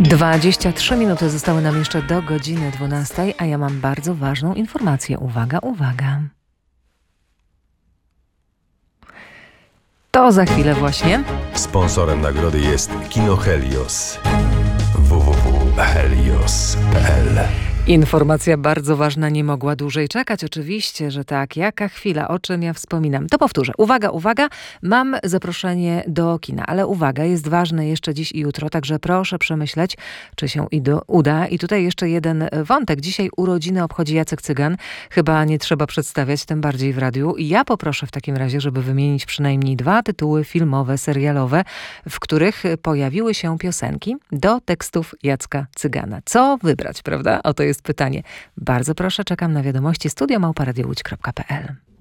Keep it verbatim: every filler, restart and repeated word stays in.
dwadzieścia trzy minuty zostały nam jeszcze do godziny dwunastej, a ja mam bardzo ważną informację. Uwaga, uwaga. To za chwilę właśnie. Sponsorem nagrody jest Kino Helios. w w w kropka helios kropka p l. Informacja bardzo ważna, nie mogła dłużej czekać. Oczywiście, że tak. Jaka chwila, o czym ja wspominam. To powtórzę. Uwaga, uwaga. Mam zaproszenie do kina, ale uwaga, jest ważne jeszcze dziś i jutro, także proszę przemyśleć, czy się ido, uda. I tutaj jeszcze jeden wątek. Dzisiaj urodziny obchodzi Jacek Cygan. Chyba nie trzeba przedstawiać, tym bardziej w radiu. I ja poproszę w takim razie, żeby wymienić przynajmniej dwa tytuły filmowe, serialowe, w których pojawiły się piosenki do tekstów Jacka Cygana. Co wybrać, prawda? Oto jest pytanie. Bardzo proszę, czekam na wiadomości studio małpa radio łódź kropka p l.